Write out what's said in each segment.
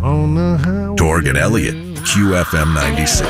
On the highway. Torg and Elliott, QFM 96.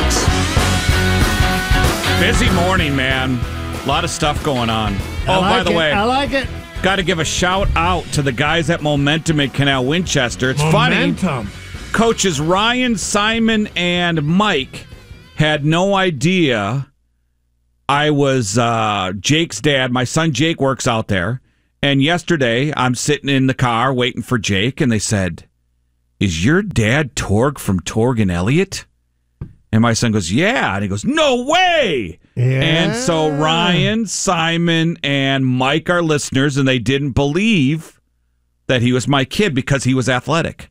Busy morning, man. A lot of stuff going on. By the way, I like it. got to give a shout out to the guys at Momentum at Canal Winchester. It's funny. Coaches Ryan, Simon, and Mike had no idea I was Jake's dad. My son Jake works out there. And yesterday, I'm sitting in the car waiting for Jake, and they said, "Is your dad Torg from Torg and Elliott?" And my son goes, "Yeah." And he goes, "No way!" Yeah. And so Ryan, Simon, and Mike are listeners, and they didn't believe that he was my kid because he was athletic.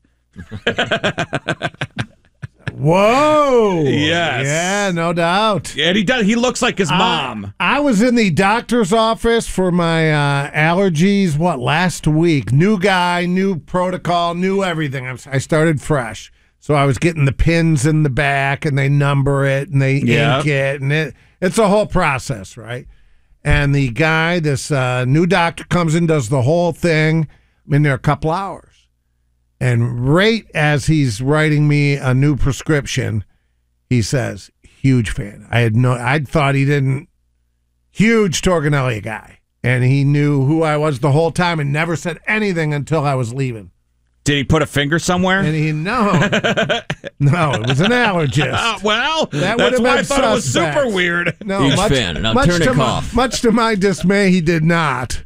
Whoa. Yes. Yeah, no doubt. And he looks like his mom. I was in the doctor's office for my allergies, last week. New guy, new protocol, new everything. I started fresh. So I was getting the pins in the back, and they number it, and they ink it, and it's a whole process, right? And the guy, this new doctor comes in, does the whole thing. I'm in there a couple hours. And right as he's writing me a new prescription, he says, "Huge fan." I thought he didn't. Huge Torg and Elliott guy. And he knew who I was the whole time and never said anything until I was leaving. Did he put a finger somewhere? And no, it was an allergist. Well, That that's would've why I been thought it was suspect. super weird. No, Huge fan. Now turn it off. Much to my dismay, he did not.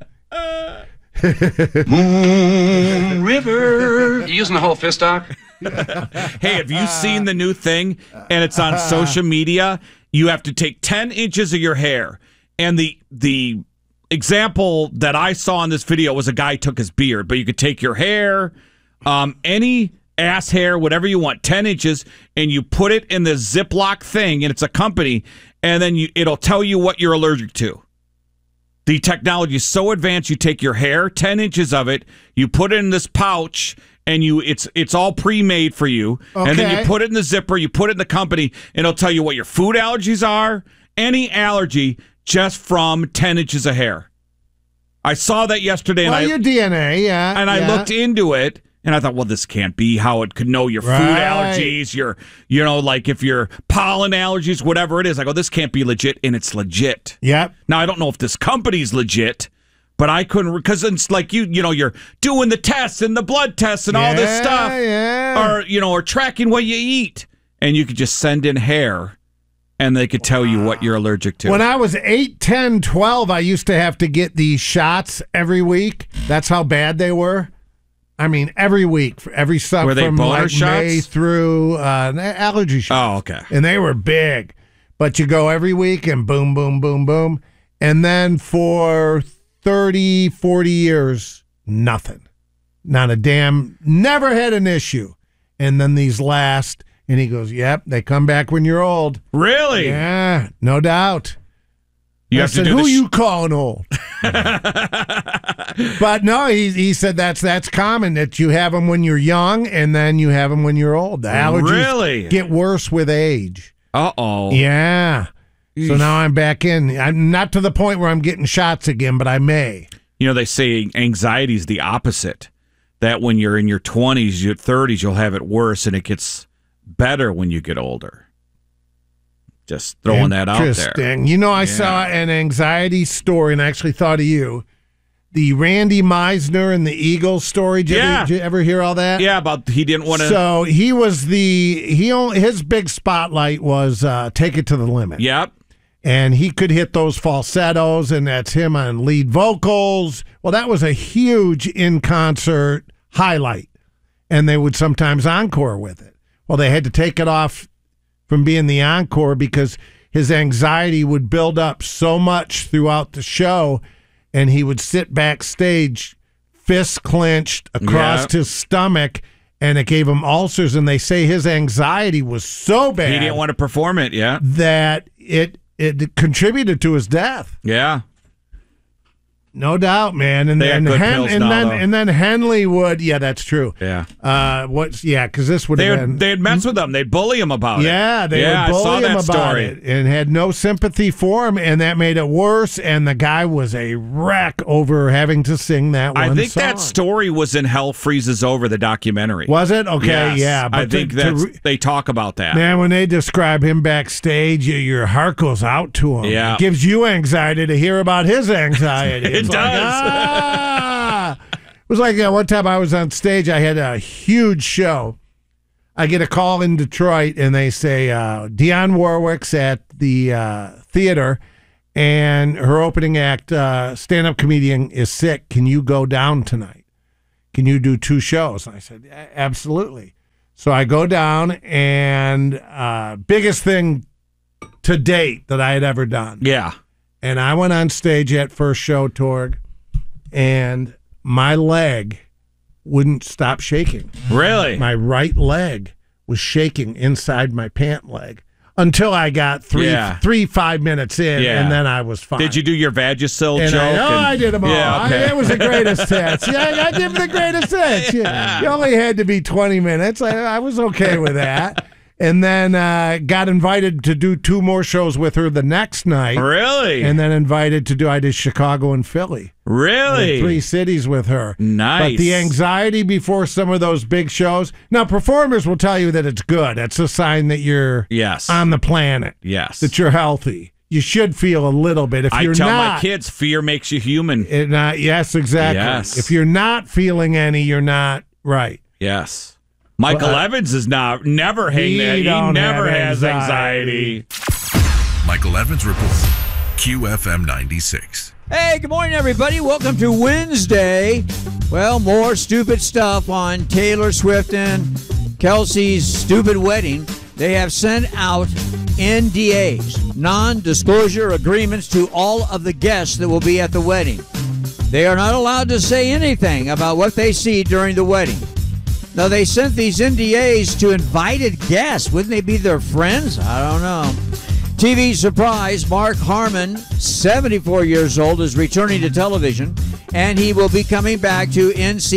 Moon River. You using the whole fist, Doc? Hey, have you seen the new thing? And it's on social media. You have to take 10 inches of your hair. And the example that I saw in this video was a guy took his beard. But you could take your hair, any ass hair, whatever you want, 10 inches, and you put it in the Ziploc thing, and it's a company, and then it'll tell you what you're allergic to. The technology is so advanced, you take your hair, 10 inches of it, you put it in this pouch, and it's all pre-made for you. Okay. And then you put it in the zipper, you put it in the company, and it'll tell you what your food allergies are, any allergy, just from 10 inches of hair. I saw that yesterday, and your DNA, yeah. And I looked into it, and I thought, well, this can't be how it could know your food allergies, your, like if your pollen allergies, whatever it is. I go, this can't be legit, and it's legit. Yep. Now, I don't know if this company's legit, but I couldn't, because it's like you're doing the tests and the blood tests and all this stuff, or tracking what you eat, and you could just send in hair, and they could tell you what you're allergic to. When I was 8, 10, 12, I used to have to get these shots every week. That's how bad they were. I mean, every week, every summer, Were they from boner like shots? May through allergy shots. Oh, okay. And they were big. But you go every week and boom, boom, boom, boom. And then for 30, 40 years, nothing. Not a damn, never had an issue. And then these last, and he goes, yep, they come back when you're old. Really? Yeah, no doubt. You I have said, to do who you calling old? But no, he said that's common, that you have them when you're young and then you have them when you're old. The allergies Really? get worse with age. Uh-oh. Yeah. So now I'm back in. I'm not to the point where I'm getting shots again, but I may. They say anxiety is the opposite. That when you're in your 20s, your 30s, you'll have it worse, and it gets better when you get older. Just throwing that out there. Interesting. I saw an anxiety story, and I actually thought of you. The Randy Meisner and the Eagles story. Did you ever hear all that? Yeah, about he didn't want to. So he was his big spotlight was Take It to the Limit. Yep. And he could hit those falsettos, and that's him on lead vocals. Well, that was a huge in-concert highlight, and they would sometimes encore with it. Well, they had to take it off from being the encore because his anxiety would build up so much throughout the show, and he would sit backstage, fists clenched across his stomach, and it gave him ulcers. And they say his anxiety was so bad He didn't want to perform it, that it contributed to his death. Yeah. No doubt, man. And They then had good pills now, though. and then Henley would. Yeah, that's true. Yeah. Because this would have been. They'd mess with him. They'd bully him about it. Yeah, they would I saw bully him that about story. it and had no sympathy for him, and that made it worse. And the guy was a wreck over having to sing that one I think song. that story was in Hell Freezes Over, the documentary. Was it? Okay, Yes. yeah. I think they talk about that. Man, when they describe him backstage, your heart goes out to him. Yeah. It gives you anxiety to hear about his anxiety. It It's does. It was like one time I was on stage. I had a huge show. I get a call in Detroit, and they say, Dionne Warwick's at the theater, and her opening act, stand-up comedian, is sick. Can you go down tonight? Can you do 2 shows? And I said, absolutely. So I go down, and biggest thing to date that I had ever done. Yeah. And I went on stage at first show, Torg, and my leg wouldn't stop shaking. Really? My right leg was shaking inside my pant leg until I got 5 minutes in, and then I was fine. Did you do your Vagisil and joke? I did them all. Yeah, okay. It was the greatest hits. Yeah, I give the greatest hits. You only had to be 20 minutes. I was okay with that. And then got invited to do 2 more shows with her the next night. Really? And then invited to I did Chicago and Philly. Really? I did 3 cities with her. Nice. But the anxiety before some of those big shows. Now, performers will tell you that it's good. It's a sign that you're on the planet. Yes. That you're healthy. You should feel a little bit. If you're I tell not, my kids, fear makes you human. Yes, exactly. Yes. If you're not feeling any, you're not right. Yes. Michael Evans is never hanging that. He never has anxiety. Michael Evans reports, QFM 96. Hey, good morning, everybody. Welcome to Wednesday. Well, more stupid stuff on Taylor Swift and Kelsey's stupid wedding. They have sent out NDAs, non-disclosure agreements, to all of the guests that will be at the wedding. They are not allowed to say anything about what they see during the wedding. Now, they sent these NDAs to invited guests. Wouldn't they be their friends? I don't know. TV surprise, Mark Harmon, 74 years old, is returning to television, and he will be coming back to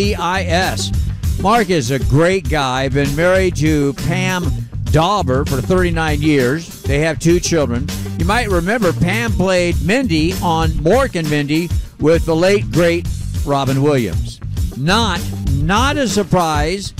NCIS. Mark is a great guy, been married to Pam Dauber for 39 years. They have 2 children. You might remember Pam played Mindy on Mork and Mindy with the late, great Robin Williams. Not a surprise.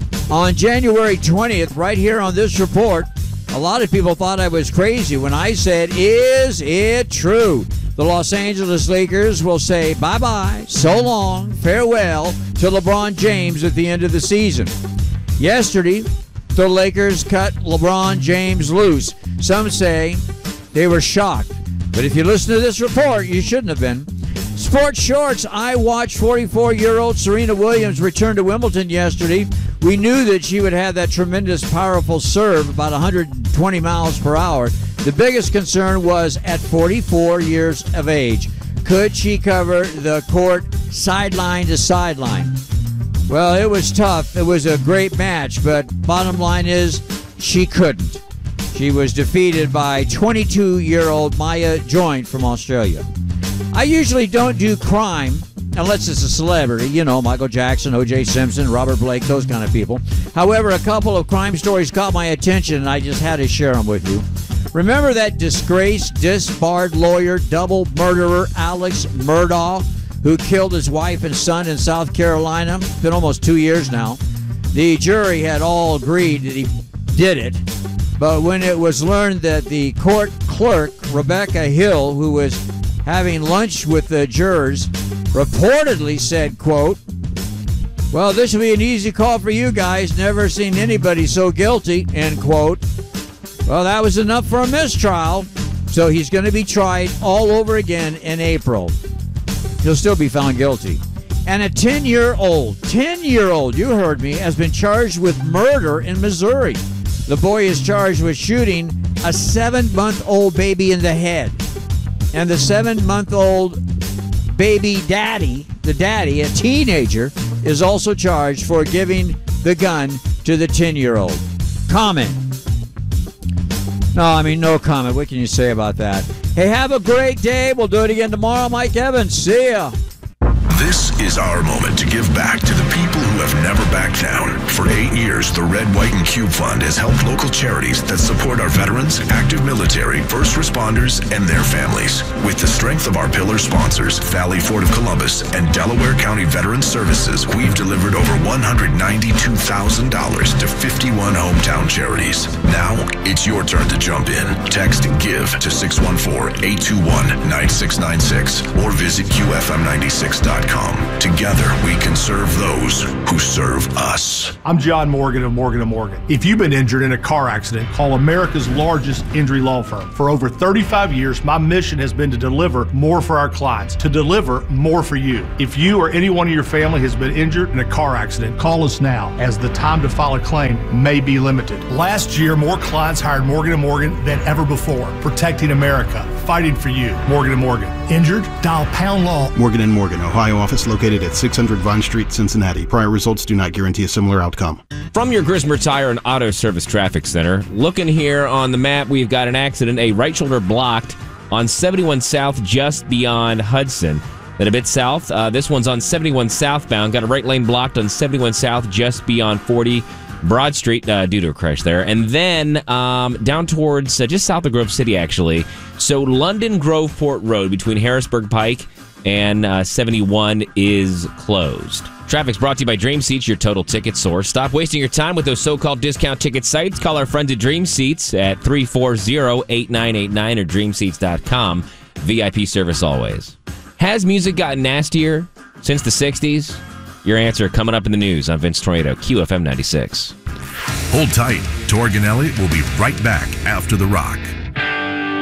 On January 20th, right here on this report, a lot of people thought I was crazy when I said, is it true? The Los Angeles Lakers will say bye-bye, so long, farewell to LeBron James at the end of the season. Yesterday, the Lakers cut LeBron James loose. Some say they were shocked. But if you listen to this report, you shouldn't have been. Sports Shorts, I watched 44-year-old Serena Williams return to Wimbledon yesterday. We knew that she would have that tremendous, powerful serve, about 120 miles per hour. The biggest concern was at 44 years of age. Could she cover the court sideline to sideline? Well, it was tough. It was a great match, but bottom line is she couldn't. She was defeated by 22-year-old Maya Joint from Australia. I usually don't do crime unless it's a celebrity, you know, Michael Jackson, O.J. Simpson, Robert Blake, those kind of people. However, a couple of crime stories caught my attention, and I just had to share them with you. Remember that disgraced, disbarred lawyer, double murderer Alex Murdaugh, who killed his wife and son in South Carolina? It's been almost 2 years now. The jury had all agreed that he did it, but when it was learned that the court clerk, Rebecca Hill, who was having lunch with the jurors, reportedly said, quote, well, this will be an easy call for you guys. Never seen anybody so guilty, end quote. Well, that was enough for a mistrial, so he's going to be tried all over again in April. He'll still be found guilty. And a 10-year-old, you heard me, has been charged with murder in Missouri. The boy is charged with shooting a 7-month-old baby in the head. And the 7-month-old baby daddy, the daddy, a teenager, is also charged for giving the gun to the 10-year-old. Comment. No comment. What can you say about that? Hey, have a great day. We'll do it again tomorrow. Mike Evans, see ya. This is our moment to give back to the people who have never backed down. For 8 years, the Red, White, and Cube Fund has helped local charities that support our veterans, active military, first responders, and their families. With the strength of our pillar sponsors, Valley Ford of Columbus and Delaware County Veterans Services, we've delivered over $192,000 to 51 hometown charities. Now, it's your turn to jump in. Text GIVE to 614-821-9696 or visit QFM96.com. Together, we can serve those who serve us. I'm John Morgan of Morgan & Morgan. If you've been injured in a car accident, call America's largest injury law firm. For over 35 years, my mission has been to deliver more for our clients, to deliver more for you. If you or anyone in your family has been injured in a car accident, call us now, as the time to file a claim may be limited. Last year, more clients hired Morgan & Morgan than ever before, protecting America, fighting for you. Morgan & Morgan. Injured? Dial pound law. Morgan & Morgan, Ohio office located at 600 Vine Street, Cincinnati. Prior results do not guarantee a similar outcome. From your Grismer Tire and Auto Service Traffic Center, looking here on the map, we've got an accident, a right shoulder blocked on 71 South just beyond Hudson. Then a bit south, this one's on 71 southbound, got a right lane blocked on 71 South just beyond 40 Broad Street due to a crash there. And then down towards just south of Grove City, actually. So London Groveport Road between Harrisburg Pike and 71 is closed. Traffic's brought to you by Dream Seats, your total ticket source. Stop wasting your time with those so-called discount ticket sites. Call our friends at Dream Seats at 340-8989 or dreamseats.com. VIP service always. Has music gotten nastier since the 60s? Your answer coming up in the news on Vince Tornado, QFM 96. Hold tight. Torganelli will be right back after the rock.